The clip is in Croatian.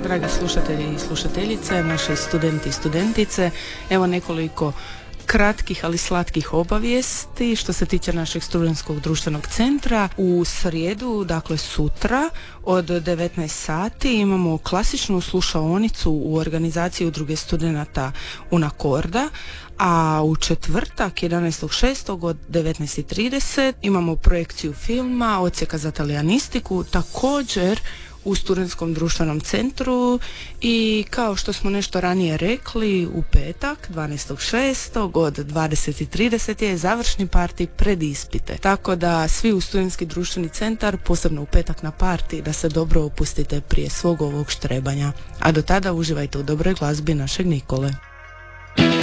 dragi slušatelji i slušateljice, naši studenti i studentice. Evo nekoliko kratkih, ali slatkih obavijesti što se tiče našeg studentskog društvenog centra. U srijedu, dakle sutra, od 19 sati imamo klasičnu slušaonicu u organizaciji Udruge studenata Unakorda, a u četvrtak 11.6. od 19.30 imamo projekciju filma Odsjeka za talijanistiku, također u studentskom društvenom centru. I kao što smo nešto ranije rekli, u petak 12.6. od 20.30 je završni parti pred ispite, tako da svi u studentski društveni centar, posebno u petak na parti, da se dobro opustite prije svog ovog štrebanja, a do tada uživajte u dobroj glazbi našeg Nikole.